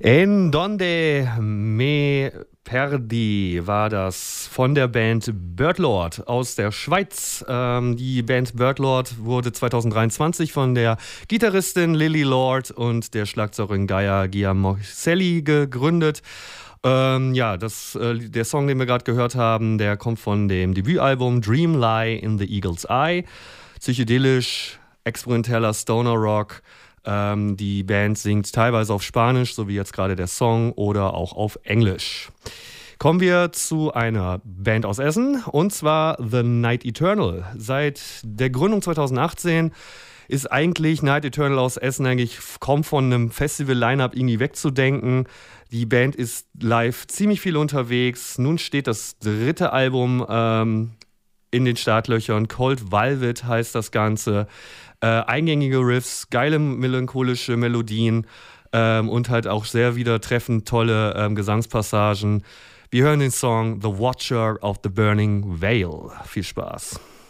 En donde me perdi war das von der Band Birdlord aus der Schweiz. Die Band Birdlord wurde 2023 von der Gitarristin Lily Lord und der Schlagzeugerin Gaia Giamoselli gegründet. Der Song, den wir gerade gehört haben, der kommt von dem Debütalbum Dream Lie in the Eagle's Eye. Psychedelisch, experimenteller Stoner Rock. Die Band singt teilweise auf Spanisch, so wie jetzt gerade der Song, oder auch auf Englisch. Kommen wir zu einer Band aus Essen, und zwar The Night Eternal. Seit der Gründung 2018 ist eigentlich Night Eternal aus Essen eigentlich kaum von einem Festival-Line-Up irgendwie wegzudenken. Die Band ist live ziemlich viel unterwegs. Nun steht das dritte Album in den Startlöchern. Cold Velvet heißt das Ganze. Eingängige Riffs, geile melancholische Melodien und halt auch sehr wieder treffend tolle Gesangspassagen. Wir hören den Song The Watcher of the Burning Veil. Viel Spaß.